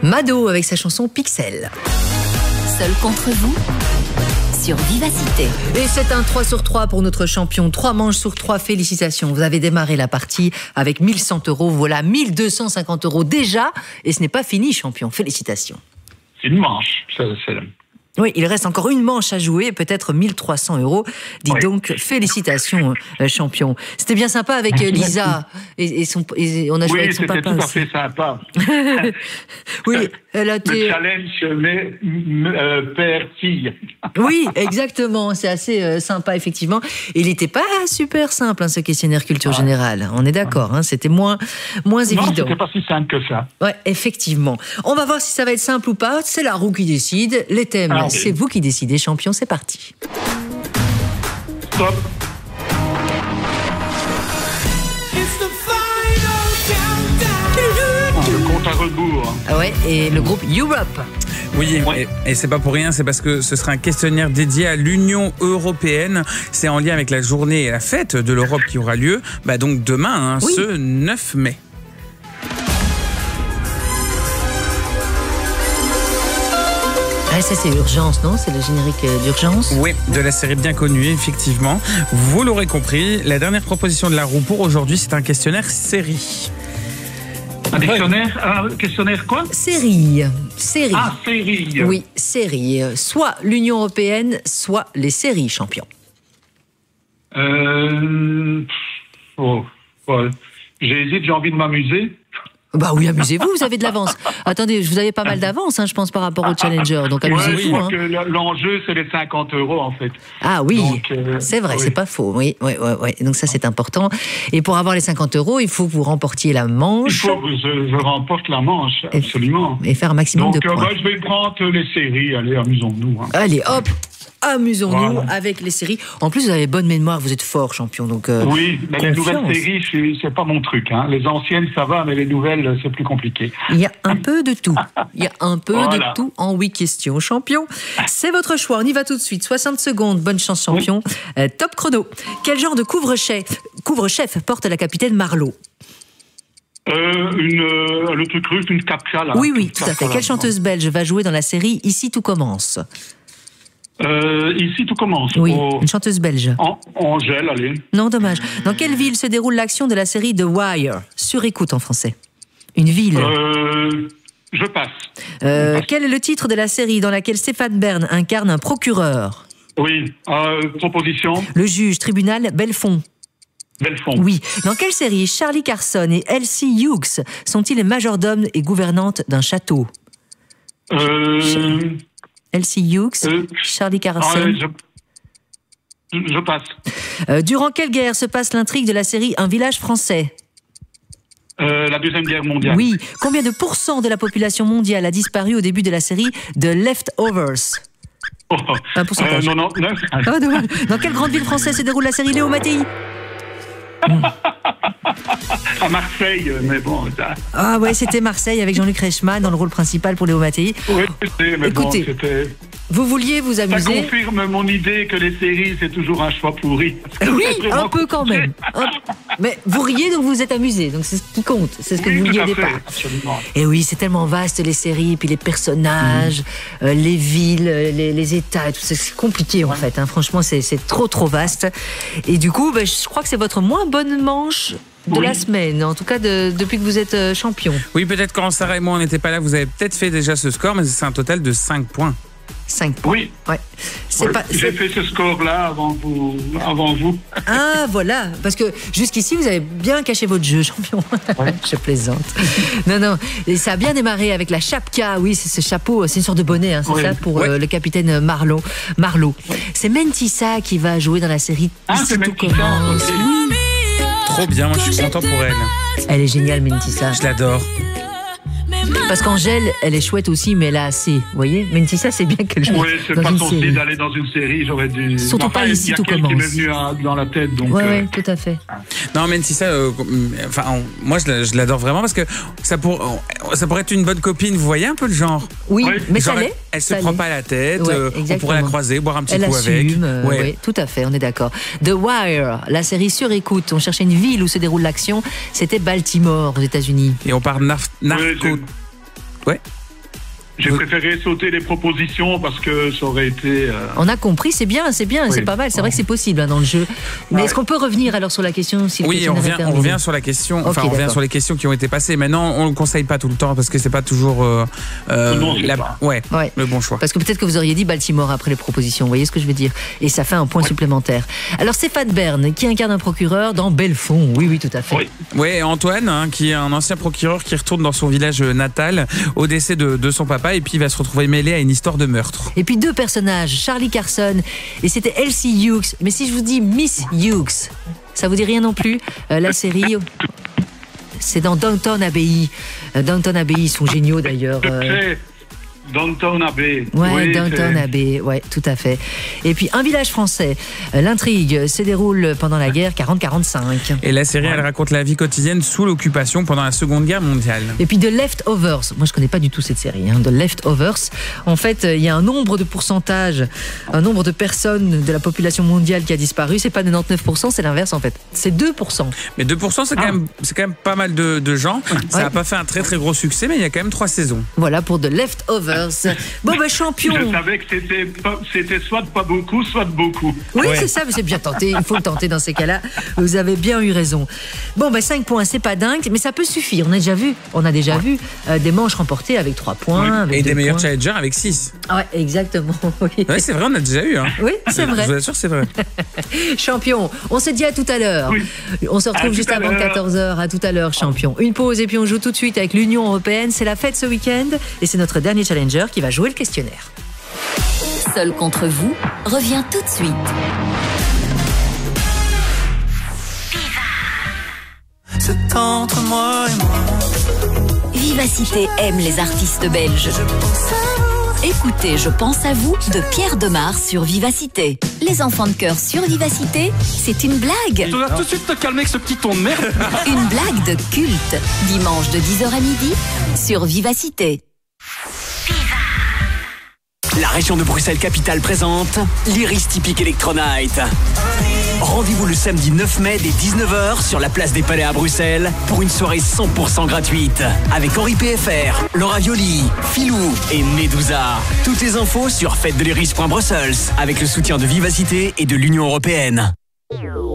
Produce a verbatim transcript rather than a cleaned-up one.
Mado avec sa chanson Pixel. Seul contre vous sur Vivacité. Et c'est un trois sur trois pour notre champion. trois manches sur trois, félicitations. Vous avez démarré la partie avec mille cent euros. Voilà, mille deux cent cinquante euros déjà. Et ce n'est pas fini, champion. Félicitations. C'est une manche, ça, c'est... Oui, il reste encore une manche à jouer, peut-être mille trois cents euros. Dis oui. donc, félicitations, euh, champion. C'était bien sympa avec euh, Lisa et, et, son, et on a joué oui, avec son papa tout aussi. à fait sympa. Oui, elle a été... Le challenge mais, euh, père-fille. Oui, exactement. C'est assez euh, sympa, effectivement. Et il n'était pas super simple, hein, ce questionnaire culture ah. générale. On est d'accord, hein, c'était moins, moins non, évident. C'était pas si simple que ça. Ouais, effectivement. On va voir si ça va être simple ou pas. C'est la roue qui décide. Les thèmes, ah, c'est oui. vous qui décidez, champion. C'est parti. Stop. Le compte à rebours. Ah ouais, et le groupe Europe. Oui, ouais. et, et c'est pas pour rien, c'est parce que ce sera un questionnaire dédié à l'Union européenne. C'est en lien avec la journée et la fête de l'Europe qui aura lieu, bah donc demain, hein, oui. ce neuf mai. Ah, ça c'est Urgence, non? C'est le générique d'Urgence? Oui, de la série bien connue, effectivement. Vous l'aurez compris, la dernière proposition de la roue pour aujourd'hui, c'est un questionnaire série. Un questionnaire, un questionnaire quoi? Série. Série. Ah, série. Oui, série. Soit l'Union européenne, soit les séries, champion. Euh... Oh, ouais. J'hésite, j'ai envie de m'amuser. Bah oui, amusez-vous, vous avez de l'avance. Attendez, vous avez pas mal d'avance, hein, je pense, par rapport au Challenger. Donc amusez-vous. Ouais, hein. que l'enjeu, c'est les cinquante euros, en fait. Ah oui, euh, c'est vrai, oui. c'est pas faux. Oui, oui, oui, oui. Donc ça, c'est important. Et pour avoir les cinquante euros, il faut que vous remportiez la manche. Il faut que je, je remporte la manche, absolument. Et, et faire un maximum Donc, de points. Donc, euh, bah, je vais prendre les séries. Allez, amusons-nous. Hein. Allez, hop. Amusons-nous voilà. avec les séries. En plus, vous avez bonne mémoire, vous êtes fort, champion. Donc, euh, oui, mais confiance. Les nouvelles séries, c'est pas mon truc. Hein. Les anciennes, ça va, mais les nouvelles, c'est plus compliqué. Il y a un peu de tout. Il y a un peu voilà. de tout en huit questions. Champion, c'est votre choix. On y va tout de suite. soixante secondes. Bonne chance, champion. Oui. Euh, top chrono. Quel genre de couvre-chef, couvre-chef porte la capitaine Marlowe? Euh, une, euh, le truc russe, une capcha, là. Oui, oui, tout à fait. Quelle chanteuse belge va jouer dans la série Ici tout commence? Euh, ici, tout commence. Oui, au... une chanteuse belge. En, Angèle, allez. Non, dommage. Dans quelle ville se déroule l'action de la série The Wire? Sur écoute en français. Une ville. Euh, je passe. Euh, je passe. Quel est le titre de la série dans laquelle Stéphane Bern incarne un procureur? Oui, euh, proposition. Le juge, tribunal, Belfond. Belfond. Oui. Dans quelle série Charlie Carson et Elsie Hughes sont-ils majordomes et gouvernantes d'un château? Euh... Elsie Hughes, euh, Charlie Carson. Euh, je, je passe. Euh, durant quelle guerre se passe l'intrigue de la série Un village français? euh, La Deuxième Guerre mondiale. Oui. Combien de pourcents de la population mondiale a disparu au début de la série The Leftovers? Oh, Un pourcentage. Euh, quatre-vingt-dix-neuf. Ah, dans quelle grande ville française se déroule la série Léo Mattei? À Marseille, mais bon. Ça... Ah ouais, c'était Marseille avec Jean-Luc Reichmann dans le rôle principal pour Léo Mattei. Oui, c'était, mais écoutez, bon, c'était... Vous vouliez vous amuser. Ça confirme mon idée que les séries, c'est toujours un choix pourri. Oui, un peu quand même. Un... Mais vous riez, donc vous vous êtes amusé. Donc c'est ce qui compte. C'est ce que oui, vous vouliez au fait, départ. Absolument. Et oui, c'est tellement vaste, les séries, puis les personnages, mmh. euh, les villes, les, les États, et tout ça. C'est compliqué, ouais. en fait. Hein. Franchement, c'est, c'est trop, trop vaste. Et du coup, bah, je crois que c'est votre moins bonne manche de oui. la semaine, en tout cas de, depuis que vous êtes euh, champion. Oui, peut-être quand Sarah et moi on n'était pas là, vous avez peut-être fait déjà ce score, mais c'est un total de cinq points. cinq points. Oui. Ouais. C'est oui. pas, c'est... J'ai fait ce score-là avant vous. Avant vous. Ah, voilà. Parce que jusqu'ici, vous avez bien caché votre jeu, champion. Ouais. Je plaisante. Non, non. Et ça a bien démarré avec la chapka. Oui, c'est ce chapeau. C'est une sorte de bonnet, hein, c'est oui. ça, pour ouais. euh, le capitaine Marlowe. Marlowe. Ouais. C'est Mentissa qui va jouer dans la série Ah, Ici c'est tout Mentissa. commence. Okay. Trop bien, moi je suis content pour elle. Elle est géniale, Mentissa. Je l'adore. Parce qu'Angèle, elle est chouette aussi, mais elle a assez. Vous voyez, Mentissa, c'est bien qu'elle joue oui, c'est dans pas une son série. style d'aller dans une série, j'aurais dû... Surtout enfin, pas Ici tout commence. Il y a quelqu'un qui m'est venu à, dans la tête, donc... Oui, euh... oui, tout à fait. Non, Mentissa, euh, enfin, on, moi je l'adore vraiment parce que ça, pour, ça pourrait être une bonne copine, vous voyez un peu le genre? Oui, oui. mais genre, ça l'est. Elle se prend pas la tête, ouais, euh, on pourrait la croiser, boire un petit elle coup assume, avec. Euh, ouais. Oui, tout à fait, on est d'accord. The Wire, la série sur écoute, on cherchait une ville où se déroule l'action, c'était Baltimore aux États-Unis. Et on parle nar- narco... Oui, ouais. J'ai Vous... préféré sauter les propositions parce que ça aurait été... Euh... On a compris, c'est bien, c'est bien, oui. c'est pas mal. C'est vrai que c'est possible hein, dans le jeu. Mais ouais. est-ce qu'on peut revenir alors sur la question si Oui, on revient, on revient sur la question. Okay, enfin, on revient sur les questions qui ont été passées. Maintenant, on ne le conseille pas tout le temps parce que c'est pas toujours euh, euh, non, la... pas. Ouais, ouais. le bon choix. Parce que peut-être que vous auriez dit Baltimore après les propositions. Vous voyez ce que je veux dire? Et ça fait un point ouais. supplémentaire. Alors Stéphane Bern, qui incarne un procureur dans Belfond. Oui, oui, tout à fait. Oui, oui Antoine, hein, qui est un ancien procureur qui retourne dans son village natal au décès de, de son papa et puis il va se retrouver mêlé à une histoire de meurtre. Et puis deux personnages, Charlie Carson et c'était Elsie Hughes. Mais si je vous dis Miss Hughes, ça vous dit rien non plus? euh, La série, c'est dans Downton Abbey. Euh, Downton Abbey, ils sont géniaux d'ailleurs. Euh... Downton Abbey. Ouais, oui, Downton Abbey, ouais, tout à fait. Et puis un village français. L'intrigue se déroule pendant la guerre quarante quarante-cinq. Et la série, ouais. elle raconte la vie quotidienne sous l'occupation pendant la Seconde Guerre mondiale. Et puis The Leftovers. Moi, je connais pas du tout cette série. Hein, The Leftovers. En fait, il y a un nombre de pourcentage, un nombre de personnes de la population mondiale qui a disparu. C'est pas quatre-vingt-dix-neuf pour cent, c'est l'inverse en fait. C'est deux pour cent. Mais deux pour cent, c'est quand ah. même, c'est quand même pas mal de, de gens. Ça n'a ouais. pas fait un très très gros succès, mais il y a quand même trois saisons. Voilà pour The Leftovers. Bon, ben, champion. Je savais que c'était, pas, c'était soit pas beaucoup, soit beaucoup. Oui, ouais. c'est ça, mais c'est bien tenté. Il faut le tenter dans ces cas-là. Vous avez bien eu raison. Bon, ben, cinq points, c'est pas dingue, mais ça peut suffire. On a déjà vu, on a déjà ouais. vu euh, des manches remportées avec trois points. Oui. Avec Et des meilleurs points. challengers avec six. Ouais, exactement. Oui, ouais, c'est vrai, on a déjà eu. Hein. Oui, c'est vrai. Je vous assure, c'est vrai. Champion, on se dit à tout à l'heure. Oui. On se retrouve à juste avant quatorze heures. À tout à l'heure, champion. Une pause et puis on joue tout de suite avec l'Union européenne. C'est la fête ce week-end et c'est notre dernier challenger qui va jouer le questionnaire. Seul contre vous revient tout de suite. C'est entre moi et moi. Vivacité aime les artistes belges. Écoutez, Je pense à vous de Pierre Demar sur Vivacité. Les enfants de cœur sur Vivacité, c'est une blague. Tu dois tout de suite te calmer avec ce petit ton de merde. Une blague de culte. Dimanche de dix heures à midi sur Vivacité. La région de Bruxelles Capitale présente l'Iris Typique Electronite. Rendez-vous le samedi neuf mai dès dix-neuf heures sur la place des Palais à Bruxelles pour une soirée cent pour cent gratuite avec Henri P F R, Laura Violi, Filou et Medusa. Toutes les infos sur fête de l'iris point brussels avec le soutien de Vivacité et de l'Union européenne.